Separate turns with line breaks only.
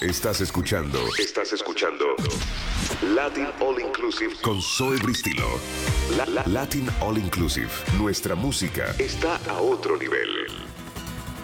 Estás escuchando Latin All Inclusive con Zoe Bristilo. Latin All Inclusive. Nuestra música está a otro nivel.